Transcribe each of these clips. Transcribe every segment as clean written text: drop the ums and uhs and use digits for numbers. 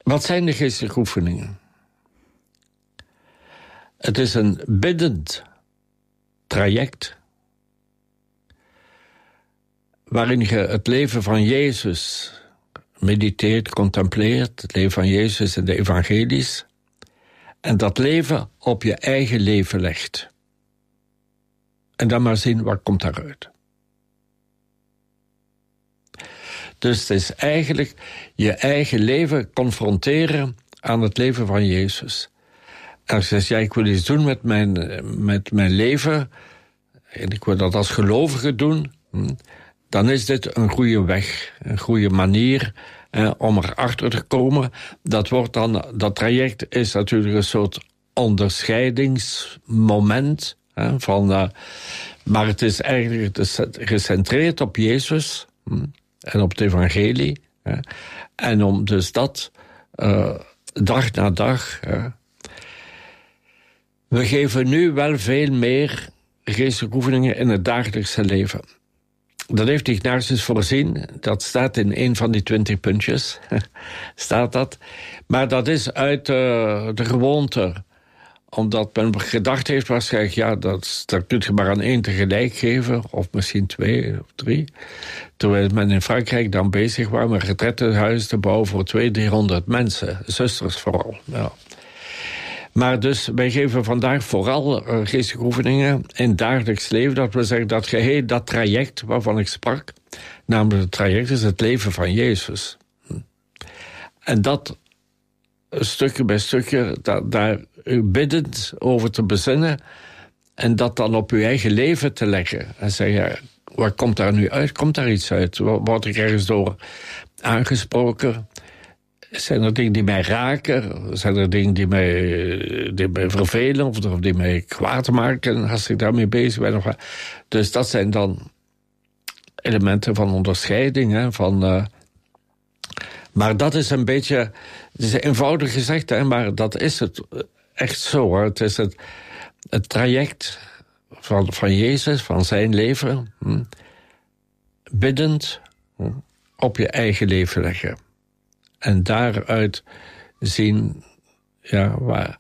Wat zijn de geestelijke oefeningen? Het is een biddend traject waarin je het leven van Jezus mediteert, contempleert, het leven van Jezus in de evangelies, en dat leven op je eigen leven legt. En dan maar zien wat komt daaruit. Dus het is eigenlijk je eigen leven confronteren aan het leven van Jezus. En als je zegt, ja, ik wil iets doen met mijn leven, en ik wil dat als gelovige doen, dan is dit een goede weg, een goede manier om erachter te komen. Dat traject is natuurlijk een soort onderscheidingsmoment. Maar het is eigenlijk gecentreerd op Jezus en op het evangelie. En om dus dat dag na dag. We geven nu wel veel meer geestelijke oefeningen in het dagelijkse leven. Dat heeft Ignatius voorzien. Dat staat in een van die 20 puntjes. Staat dat. Maar dat is uit de gewoonte. Omdat men gedacht heeft waarschijnlijk, ja, dat kun je maar aan 1 tegelijk geven. Of misschien 2 of 3. Terwijl men in Frankrijk dan bezig was met retrettenhuizen te bouwen voor 200-300 mensen. Zusters vooral. Ja. Maar dus, wij geven vandaag vooral geestelijke oefeningen in het dagelijks leven. Dat we zeggen dat geheel dat traject waarvan ik sprak, namelijk het traject is het leven van Jezus. En dat stukje bij stukje, daar u biddend over te bezinnen en dat dan op uw eigen leven te leggen. En zeggen, wat komt daar nu uit? Komt daar iets uit? Word ik ergens door aangesproken? Zijn er dingen die mij raken? Zijn er dingen die mij vervelen of die mij kwaad maken als ik daarmee bezig ben? Dus dat zijn dan elementen van onderscheiding. Hè, maar dat is een beetje, het is eenvoudig gezegd, hè, maar dat is het echt zo. Hoor. Het is het traject van Jezus, van zijn leven, biddend op je eigen leven leggen. En daaruit zien, ja,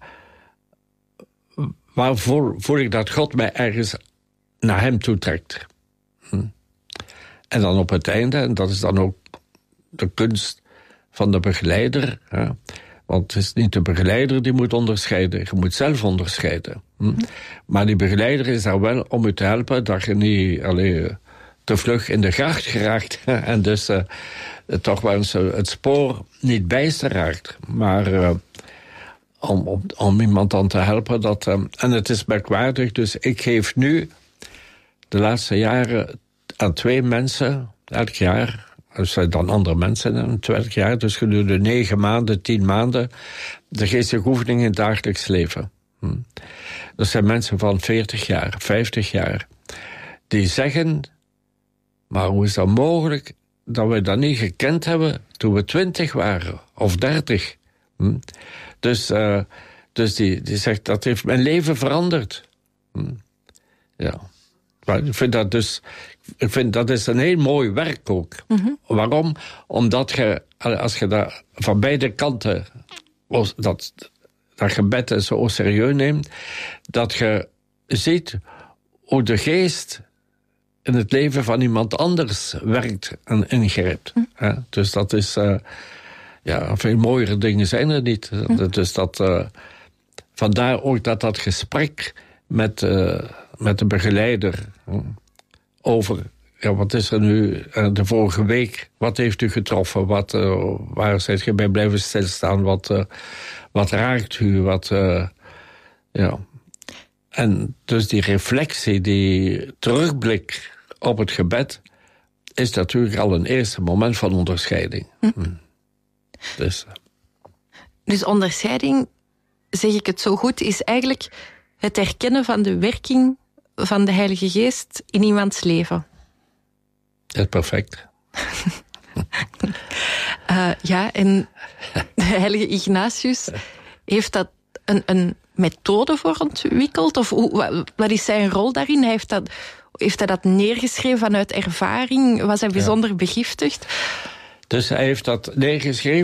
waar voel ik dat God mij ergens naar hem toe trekt. En dan op het einde, en dat is dan ook de kunst van de begeleider. Ja, want het is niet de begeleider die moet onderscheiden, je moet zelf onderscheiden. Maar die begeleider is daar wel om u te helpen dat je niet te vlug in de gracht geraakt en dus toch wel eens het spoor niet bijster raakt. Maar om iemand dan te helpen. En het is merkwaardig, dus ik geef nu de laatste jaren aan 2 mensen elk jaar. Dat zijn dan andere mensen in 20 jaar. Dus gedurende 9 maanden, 10 maanden. De geestelijke oefening in het dagelijks leven. Dat zijn mensen van 40 jaar, 50 jaar. Die zeggen, maar hoe is dat mogelijk dat we dat niet gekend hebben toen we 20 waren of 30? Dus die zegt, dat heeft mijn leven veranderd. Ja. Maar ik vind dat is een heel mooi werk ook. Waarom? Omdat als je daar van beide kanten dat gebed zo serieus neemt, dat je ziet hoe de geest in het leven van iemand anders werkt en ingrijpt. Dus dat is, veel mooiere dingen zijn er niet. Dus vandaar ook dat gesprek met de begeleider over, wat is er nu de vorige week, wat heeft u getroffen, waar zijt je bij blijven stilstaan, wat raakt u, En dus die reflectie, die terugblik op het gebed, is natuurlijk al een eerste moment van onderscheiding. Dus onderscheiding, zeg ik het zo goed, is eigenlijk het erkennen van de werking van de Heilige Geest in iemands leven. Dat is perfect. En de Heilige Ignatius heeft dat een methode voor ontwikkeld? Of wat is zijn rol daarin? Heeft hij dat neergeschreven vanuit ervaring? Was hij bijzonder begiftigd? Dus hij heeft dat neergeschreven